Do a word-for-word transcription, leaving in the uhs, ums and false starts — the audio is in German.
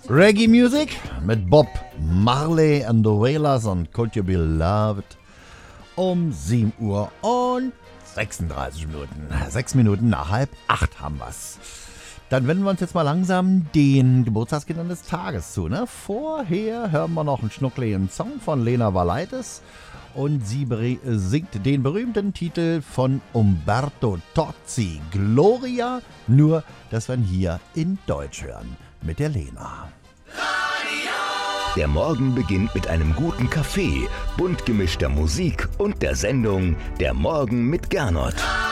Reggae Music mit Bob Marley and the Wailers und Could You Be Loved um sieben Uhr und sechsunddreißig Minuten. Sechs Minuten nach halb acht haben wir's. Dann wenden wir uns jetzt mal langsam den Geburtstagskindern des Tages zu. Ne? Vorher hören wir noch einen schnuckligen Song von Lena Valaitis und sie ber- singt den berühmten Titel von Umberto Tozzi, Gloria, nur dass wir ihn hier in Deutsch hören mit der Lena. Der Morgen beginnt mit einem guten Kaffee, bunt gemischter Musik und der Sendung Der Morgen mit Gernot.